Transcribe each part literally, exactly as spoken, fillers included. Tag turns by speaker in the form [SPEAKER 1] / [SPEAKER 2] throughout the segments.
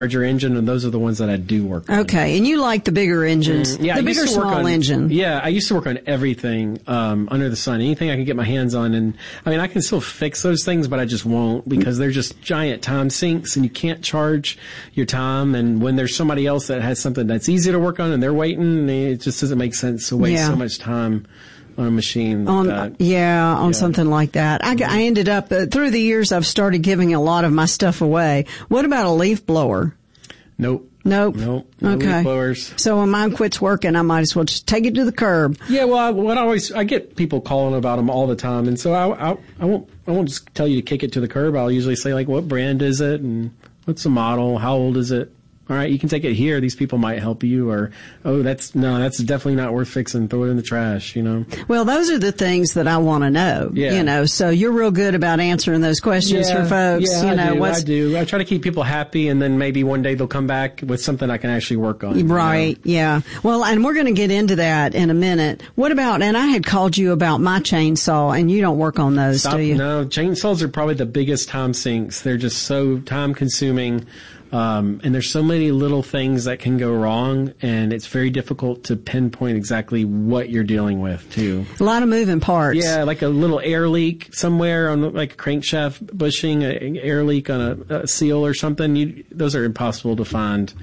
[SPEAKER 1] larger engine, and those are the ones that I do work on.
[SPEAKER 2] Okay, and you like the bigger engines,
[SPEAKER 1] mm, yeah,
[SPEAKER 2] the bigger small
[SPEAKER 1] on,
[SPEAKER 2] engine.
[SPEAKER 1] Yeah, I used to work on everything um, under the sun, anything I could get my hands on. And I mean, I can still fix those things, but I just won't because they're just giant time sinks, and you can't charge your time. And when there's somebody else that has something that's easy to work on and they're waiting, it just doesn't make sense to waste
[SPEAKER 2] yeah.
[SPEAKER 1] so much time on a machine like
[SPEAKER 2] on,
[SPEAKER 1] that.
[SPEAKER 2] Yeah, on
[SPEAKER 1] yeah.
[SPEAKER 2] something like that. I, I ended up, uh, through the years, I've started giving a lot of my stuff away. What about a leaf blower?
[SPEAKER 1] Nope.
[SPEAKER 2] Nope.
[SPEAKER 1] Nope. No
[SPEAKER 2] okay.
[SPEAKER 1] leaf blowers.
[SPEAKER 2] So when mine quits working, I might as well just take it to the curb.
[SPEAKER 1] Yeah, well, I, what I always, I get people calling about them all the time, and so I, I, I won't, I won't just tell you to kick it to the curb. I'll usually say, like, what brand is it, and what's the model, how old is it? All right, you can take it here. These people might help you. Or, oh, that's, no, that's definitely not worth fixing. Throw it in the trash, you know.
[SPEAKER 2] Well, those are the things that I want to know,
[SPEAKER 1] yeah.
[SPEAKER 2] you know. So you're real good about answering those questions
[SPEAKER 1] yeah,
[SPEAKER 2] for folks.
[SPEAKER 1] Yeah,
[SPEAKER 2] you know,
[SPEAKER 1] I do.
[SPEAKER 2] what's,
[SPEAKER 1] I do. I try to keep people happy, and then maybe one day they'll come back with something I can actually work on.
[SPEAKER 2] Right,
[SPEAKER 1] you know?
[SPEAKER 2] yeah. Well, and we're going to get into that in a minute. What about, and I had called you about my chainsaw, and you don't work on those,
[SPEAKER 1] Stop,
[SPEAKER 2] do you?
[SPEAKER 1] No, chainsaws are probably the biggest time sinks. They're just so time consuming. Um, and there's so many little things that can go wrong, and it's very difficult to pinpoint exactly what you're dealing with, too.
[SPEAKER 2] A lot of moving parts.
[SPEAKER 1] Yeah, like a little air leak somewhere on like a crankshaft bushing, an air leak on a, a seal or something. You, those are impossible to find.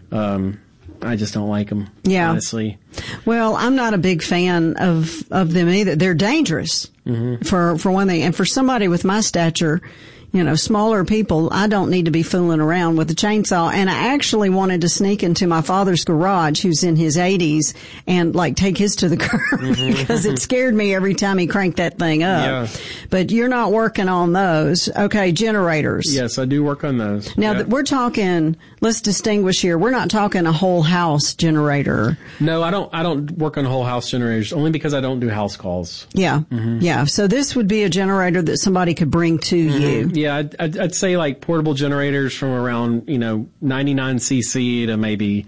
[SPEAKER 1] Um, I just don't like them,
[SPEAKER 2] yeah.
[SPEAKER 1] honestly.
[SPEAKER 2] Well, I'm not a big fan of, of them either. They're dangerous,
[SPEAKER 1] mm-hmm.
[SPEAKER 2] for, for one thing. And for somebody with my stature, you know, smaller people, I don't need to be fooling around with a chainsaw. And I actually wanted to sneak into my father's garage, who's in his eighties, and like take his to the curb mm-hmm. because it scared me every time he cranked that thing up.
[SPEAKER 1] Yeah.
[SPEAKER 2] But you're not working on those. Okay, generators.
[SPEAKER 1] Yes, I do work on those.
[SPEAKER 2] Now,
[SPEAKER 1] yeah.
[SPEAKER 2] th- we're talking, let's distinguish here. We're not talking a whole house generator.
[SPEAKER 1] No, I don't, I don't work on whole house generators, only because I don't do house calls.
[SPEAKER 2] Yeah.
[SPEAKER 1] Mm-hmm.
[SPEAKER 2] Yeah. So this would be a generator that somebody could bring to
[SPEAKER 1] mm-hmm.
[SPEAKER 2] you.
[SPEAKER 1] Yeah, I'd, I'd, I'd say like portable generators from around, you know, ninety-nine C C to maybe,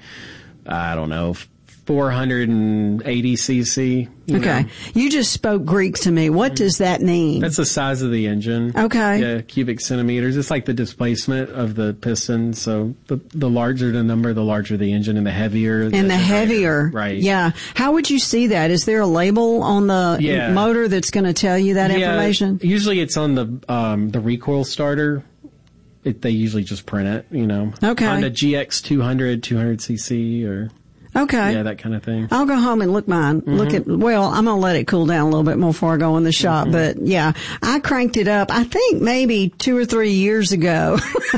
[SPEAKER 1] I don't know, four hundred eighty C C. You
[SPEAKER 2] okay.
[SPEAKER 1] know.
[SPEAKER 2] You just spoke Greek to me. What does that mean?
[SPEAKER 1] That's the size of the engine.
[SPEAKER 2] Okay.
[SPEAKER 1] Yeah, cubic centimeters. It's like the displacement of the piston. So the the larger the number, the larger the engine, and the heavier the
[SPEAKER 2] And the
[SPEAKER 1] generator.
[SPEAKER 2] heavier.
[SPEAKER 1] Right.
[SPEAKER 2] Yeah. How would you see that? Is there a label on the
[SPEAKER 1] yeah.
[SPEAKER 2] motor that's going to tell you that
[SPEAKER 1] yeah,
[SPEAKER 2] information?
[SPEAKER 1] Usually it's on the um, the recoil starter. It, they usually just print it, you know.
[SPEAKER 2] Okay.
[SPEAKER 1] On the G X two hundred, two hundred C C or...
[SPEAKER 2] Okay.
[SPEAKER 1] Yeah, that kind of thing.
[SPEAKER 2] I'll go home and look mine. Mm-hmm. Look at, well, I'm going to let it cool down a little bit more before I go in the shop. Mm-hmm. But yeah, I cranked it up, I think maybe two or three years ago.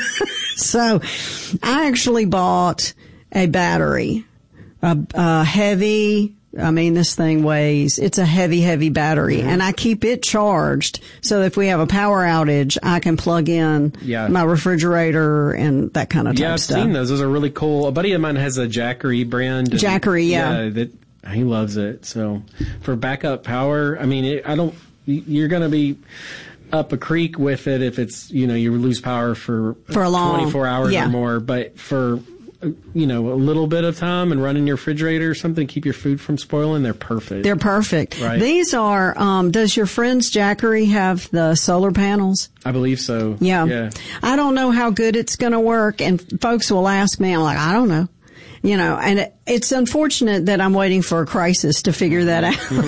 [SPEAKER 2] So I actually bought a battery, a, a heavy, I mean, this thing weighs, it's a heavy, heavy battery, mm-hmm. and I keep it charged so if we have a power outage, I can plug in
[SPEAKER 1] yeah.
[SPEAKER 2] my refrigerator and that kind of type
[SPEAKER 1] yeah, I've
[SPEAKER 2] stuff.
[SPEAKER 1] seen those. Those are really cool. A buddy of mine has a Jackery brand. And,
[SPEAKER 2] Jackery, yeah.
[SPEAKER 1] yeah that, he loves it. So for backup power, I mean, it, I don't, you're going to be up a creek with it if it's, you know, you lose power for,
[SPEAKER 2] for a long,
[SPEAKER 1] twenty-four hours
[SPEAKER 2] yeah.
[SPEAKER 1] or more, but for, you know, a little bit of time and running your refrigerator or something, keep your food from spoiling, they're perfect.
[SPEAKER 2] They're perfect.
[SPEAKER 1] Right.
[SPEAKER 2] These are, um, does your friend's Jackery have the solar panels?
[SPEAKER 1] I believe so.
[SPEAKER 2] Yeah.
[SPEAKER 1] Yeah.
[SPEAKER 2] I don't know how good it's going to work, and folks will ask me, I'm like, I don't know. You know, and it, it's unfortunate that I'm waiting for a crisis to figure that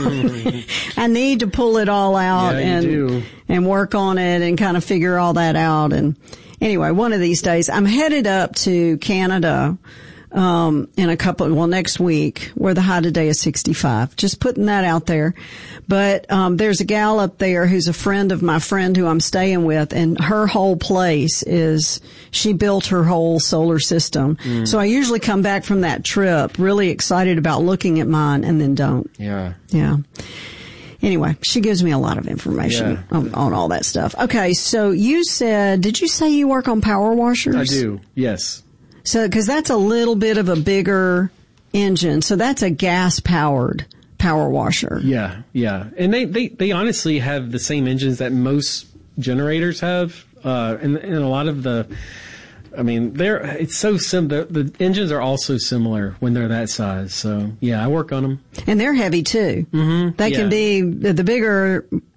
[SPEAKER 2] out. I need to pull it all out
[SPEAKER 1] yeah,
[SPEAKER 2] and,
[SPEAKER 1] you do.
[SPEAKER 2] and work on it and kind of figure all that out. And anyway, one of these days I'm headed up to Canada, um, in a couple, well, next week, where the high today is sixty-five. Just putting that out there. But, um, there's a gal up there who's a friend of my friend who I'm staying with, and her whole place is, she built her whole solar system. Mm. So I usually come back from that trip really excited about looking at mine and then don't.
[SPEAKER 1] Yeah.
[SPEAKER 2] Yeah. Anyway, she gives me a lot of information
[SPEAKER 1] yeah.
[SPEAKER 2] on, on all that stuff. Okay, so you said, did you say you work on power washers?
[SPEAKER 1] I do, yes.
[SPEAKER 2] So, because that's a little bit of a bigger engine, so that's a gas-powered power washer.
[SPEAKER 1] Yeah, yeah. And they, they, they honestly have the same engines that most generators have, uh, and, and a lot of the, I mean, they're, it's so sim, the, the engines are all so similar when they're that size. So, yeah, I work on them.
[SPEAKER 2] And they're heavy, too.
[SPEAKER 1] Mm-hmm.
[SPEAKER 2] They
[SPEAKER 1] yeah.
[SPEAKER 2] can be, the bigger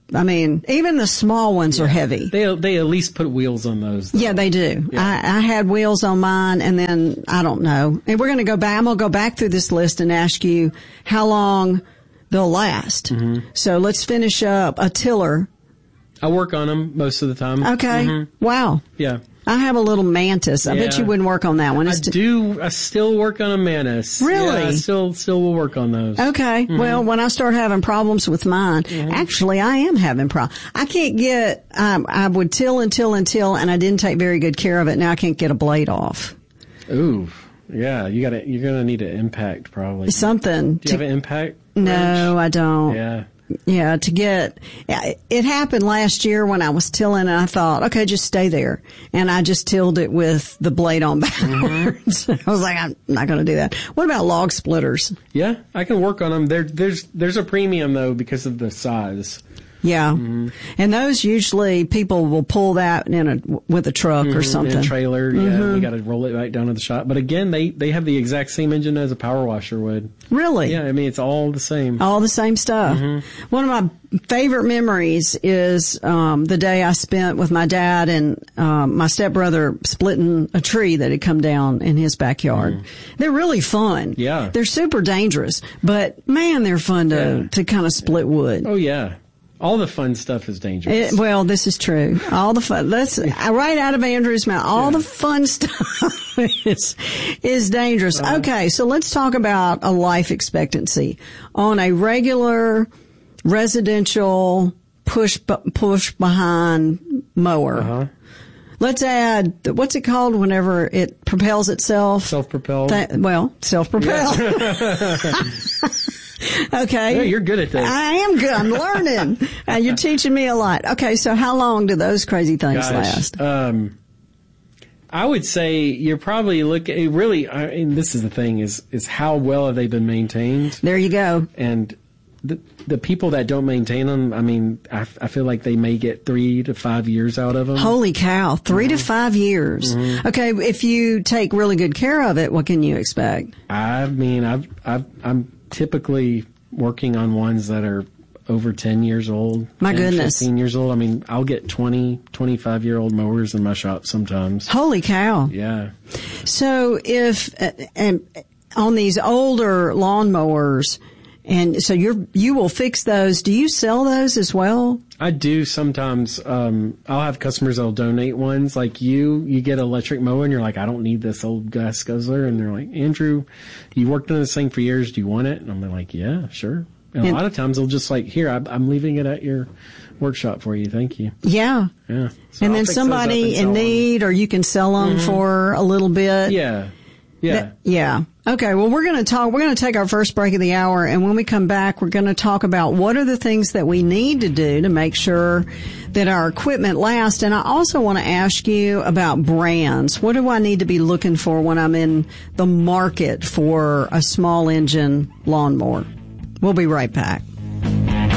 [SPEAKER 2] I mean, even the small ones
[SPEAKER 1] yeah.
[SPEAKER 2] are heavy.
[SPEAKER 1] They they at least put wheels on those, though.
[SPEAKER 2] Yeah, they do.
[SPEAKER 1] Yeah.
[SPEAKER 2] I, I had wheels on mine, and then I don't know. And we're going to go back. I'm going to go back through this list and ask you how long they'll last. Mm-hmm. So let's finish up a tiller.
[SPEAKER 1] I work on them most of the time.
[SPEAKER 2] Okay.
[SPEAKER 1] Mm-hmm.
[SPEAKER 2] Wow.
[SPEAKER 1] Yeah.
[SPEAKER 2] I have a little Mantis. I
[SPEAKER 1] yeah.
[SPEAKER 2] bet you wouldn't work on that one.
[SPEAKER 1] I
[SPEAKER 2] It's t-
[SPEAKER 1] do. I still work on a Mantis.
[SPEAKER 2] Really?
[SPEAKER 1] Yeah, I still, still will work on those.
[SPEAKER 2] Okay.
[SPEAKER 1] Mm-hmm.
[SPEAKER 2] Well, when I start having problems with mine,
[SPEAKER 1] mm-hmm.
[SPEAKER 2] actually I am having problems. I can't get, um, I would till and till and till, and I didn't take very good care of it. Now I can't get a blade off.
[SPEAKER 1] Ooh. Yeah. You gotta, you're gonna need an impact probably.
[SPEAKER 2] Something.
[SPEAKER 1] Do you have an impact?
[SPEAKER 2] No,
[SPEAKER 1] wrench?
[SPEAKER 2] I don't.
[SPEAKER 1] Yeah.
[SPEAKER 2] Yeah, to get, it happened last year when I was tilling and I thought, okay, just stay there. And I just tilled it with the blade on backwards. Mm-hmm. I was like, I'm not going to do that. What about log splitters?
[SPEAKER 1] Yeah, I can work on them. There, there's, there's a premium though because of the size.
[SPEAKER 2] Yeah.
[SPEAKER 1] Mm-hmm.
[SPEAKER 2] And those usually people will pull that in a, with a truck
[SPEAKER 1] mm-hmm.
[SPEAKER 2] or something.
[SPEAKER 1] In a trailer, yeah.
[SPEAKER 2] Mm-hmm.
[SPEAKER 1] We got to roll it right down to the shop. But again, they, they have the exact same engine as a power washer would.
[SPEAKER 2] Really?
[SPEAKER 1] Yeah, I mean, it's all the same.
[SPEAKER 2] All the same stuff. Mm-hmm. One of my favorite memories is um the day I spent with my dad and um my stepbrother splitting a tree that had come down in his backyard. Mm. They're really fun.
[SPEAKER 1] Yeah.
[SPEAKER 2] They're super dangerous, but man, they're fun to,
[SPEAKER 1] yeah.
[SPEAKER 2] to kind of split wood.
[SPEAKER 1] Oh, yeah. All the fun stuff is dangerous.
[SPEAKER 2] It, well, this is true. All the fun. Let's right out of Andrew's mouth. All yeah. the fun stuff is is dangerous. Uh, okay, so let's talk about a life expectancy on a regular residential push push behind mower.
[SPEAKER 1] Uh-huh.
[SPEAKER 2] Let's add, what's it called whenever it propels itself?
[SPEAKER 1] Self-propelled.
[SPEAKER 2] Th- well, self-propelled. Yeah. Okay.
[SPEAKER 1] Yeah, you're good at this.
[SPEAKER 2] I am good. I'm learning. uh, you're teaching me a lot. Okay, so how long do those crazy things
[SPEAKER 1] Gosh,
[SPEAKER 2] last?
[SPEAKER 1] Um, I would say you're probably looking, really, I mean, this is the thing, is, is how well have they been maintained?
[SPEAKER 2] There you go.
[SPEAKER 1] And the the people that don't maintain them, I mean, I, I feel like they may get three to five years out of them.
[SPEAKER 2] Holy cow, three mm-hmm. to five years.
[SPEAKER 1] Mm-hmm.
[SPEAKER 2] Okay, if you take really good care of it, what can you expect?
[SPEAKER 1] I mean, I've, I've, I'm typically working on ones that are over ten years old.
[SPEAKER 2] My goodness.
[SPEAKER 1] fifteen years old. I mean, I'll get twenty, twenty-five year old mowers in my shop sometimes.
[SPEAKER 2] Holy cow.
[SPEAKER 1] Yeah.
[SPEAKER 2] So if, uh, and on these older lawnmowers, and so you're, you will fix those. Do you sell those as well?
[SPEAKER 1] I do sometimes. Um, I'll have customers that'll donate ones. Like you, you get an electric mower and you're like, I don't need this old gas guzzler. And they're like, Andrew, you worked on this thing for years. Do you want it? And I'm like, yeah, sure. And, and a lot of times they'll just like, here, I, I'm leaving it at your workshop for you. Thank you.
[SPEAKER 2] Yeah.
[SPEAKER 1] Yeah. So
[SPEAKER 2] and
[SPEAKER 1] I'll
[SPEAKER 2] then somebody in need, or you can sell them mm-hmm. for a little bit.
[SPEAKER 1] Yeah. Yeah.
[SPEAKER 2] That, yeah. Okay. Well, we're going to talk, we're going to take our first break of the hour. And when we come back, we're going to talk about what are the things that we need to do to make sure that our equipment lasts. And I also want to ask you about brands. What do I need to be looking for when I'm in the market for a small engine lawnmower? We'll be right back.